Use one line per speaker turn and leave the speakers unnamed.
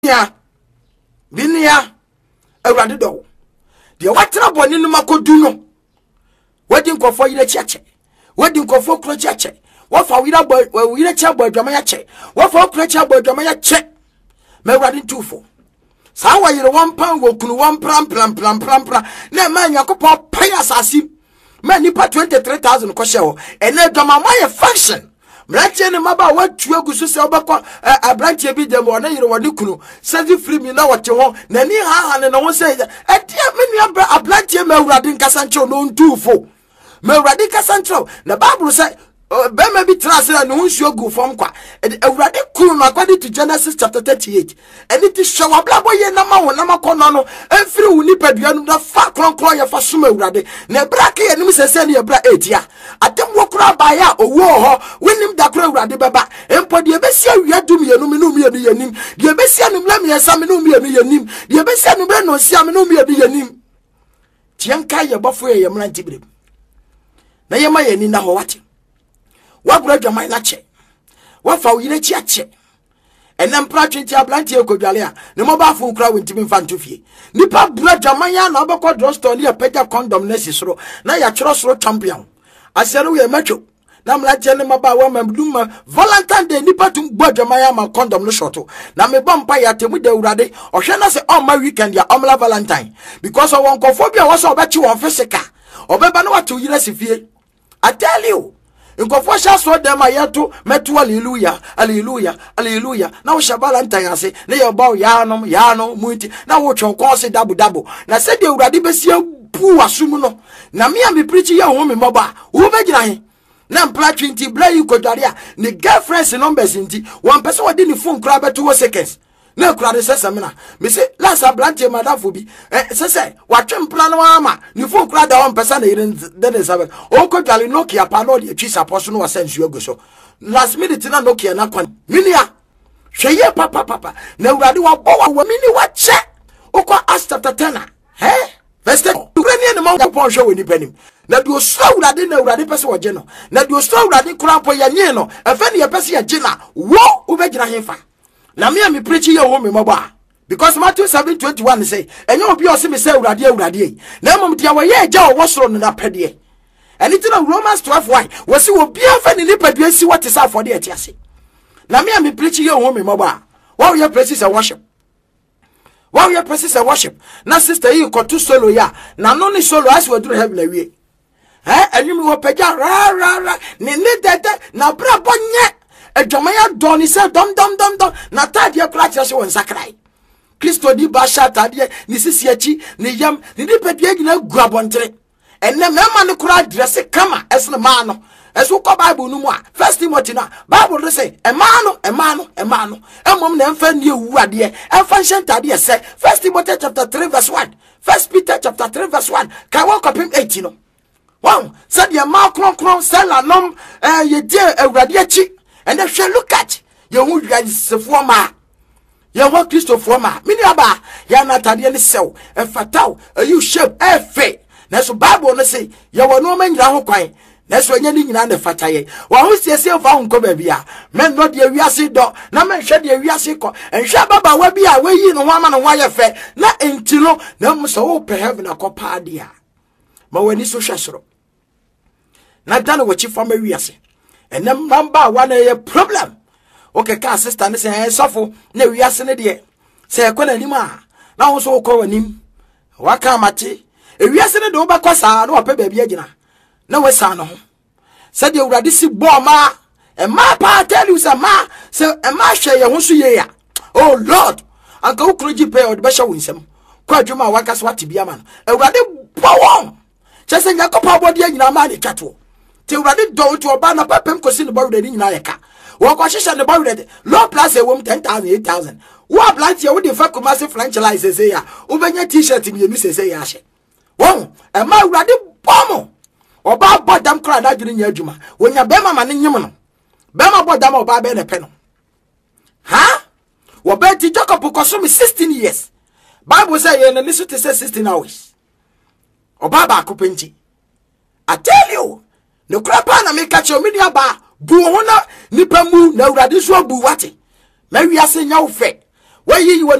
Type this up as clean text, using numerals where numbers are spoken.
binia awurade do de watena boni no makodu no wadi nkofo yire chiache wadi nkofo kro chiache wafa wira chia bo adwama ya che wafa kro chia bo adwama ya che me awurade tufo sa wa yire wampan wokunu wampram pram na ma nyakopo pay asasi ma nipa 23000 ko hye wo ene adwama ma ye function Mrantie ne maba watu agusu se obekọ abrantie bi dem wona yire woni kunu sezi free mi na wote ho na ni ha ne no se etia me nua abrantie ma awurade nkasa nche no ntufo ma awurade nkasa nche na bible say be ma bi trase na no nsuo gu fom kwa awurade kunu no according to Genesis chapter 38 and it is show ablabo ye na ma wona makono no enfiri woni padua no da fa kronkron ye fa soma awurade na brake ye nim sese ne ye bra etia atem wokura ba ya owo ho wenim da kura awurade beba empo de besi awia dum ye no me no me ye nim de besi anum la me yesa me no me ye nim de besi anum bre no sia me no me ye nim tianka ye bofo ye mranti bre na ye ma ye ni na ho wate wabura dwaman na che wafa uyire chi ache enam pratwenti ablanti ekodwale a ne mobafo ukra wentimi mfantofie nipa bura dwaman ya na obekọ drugstore ne pega condom na sisoro na ya tworo soro champion asere we matwo na mlaje ne maba wa mamduma Valentine Day nipa tum bua dwaman ya ma condom no shoto na me bompa ya temu de urade ohwe na se on my weekend ya omla Valentine because of one kofobia was obechi won physical obeba na watu yire sifie. I tell you nkofo sha so dem ayeto metu hallelujah na wo shabala ntanyase na ye bawo ya no muti na wo twon se dabo na se de urade besia pu asum no na me am preach ye ho me moba wo begira he na mpla 20 bla yi kodware a ne girlfriends numbers nti one person wo de ni phone kra beto 2 seconds na kura de sesemina me say last ablantie madafo bi se watwe mpla no ama ni phone kura da one person na yire de sabe o kodwale Nokia pa no de twisa poso no wasensu aguso last minute na Nokia na kwan minia hweye papa na urade wa bo wa mini wa che okwa Acts chapter 10 verse 10 urani ne mo pon hwe woni panim na do so urade na urade pese wo je no na do so urade kura po ya nye no efe ne ye pese ya je na wo ubegina hefa na me preach ye wo me moba because Matthew 7:21 say enye obi o se me say urade na mom dia wo ye agya wo soro no na pede and it in Romans 12:1 wo se wo bia fa ni padua si what is for the etiase na me preach ye wo me moba wo ye practice worship na sister yi ko to solo ya na no ni solo as we do heaven na wie enyum wo pagya ra ni dede na bra bonye edwamaya doni se dom na tadie kura kyerɛ won sakrai Kristo di ba sha tadie ni sisi achi ni yam ni padua gina guabontere enne mema ne kura dress kama esne ma no esu ko Bible no mu a 1 Timothy na Bible say emano emom na emfa nie wu ade emfa nhentade se 1 Timothy chapter 3 verse 1 1 Peter chapter 3 verse 1 ka wo kopim 80 no wow said ye ma kron sela nom ye die awurade achi and if you look at you who guys for ma you want Kristo for ma mini aba ya na tade ne sew e fatao you shape e fe na so Bible no say you wo no manyira ho kwan na so anya ni nyina na fataye wa ho siesie fa ho nko ba bia men no de wiase do na men hwe de wiase ko enhwe baba wa bia we yi no ho ama no ho aye fe na entilo na mo so wo pe heaven akopa dia ma wani so hwasoro na dano wo chi fama wiase and then mamba one a problem. Okay, ka sister ne say sofo na wiase ne de say ekona nima na wo so ko wanim waka mate e wiase ne de wo bakọ saa na opa baabi agina na we saa no ho say de urade si bo ma e ma pa tell you say ma say e ma hwe ye ho so ye ya oh Lord anka wo kroji pay od be hwe wo nsem kwa adwuma waka so ate bia ma no urade bo won chese nyakopa bodi agina ma ne twato te urade do to oba na papem kosi ne bawde ni nyina yeka wo kwa hihye ne bawde low plus e wom 10,000 8,000 wo plant ye wo de fa commercial franchise say ya wo benya t-shirt mi emi say ya hye wo e ma urade bomo oba bodam kra da dwene nya adwuma wonya bema ma ne nyim no bema bodam oba be ne pe no ha wo be ti Jacob koso me 16 years Bible say ye na nisu te say 16 hours oba ba akopenti I tell you no krapa na me catch me dia ba bu ho na nipa mu na urade so bu wate ma wiase nya wo fe wayi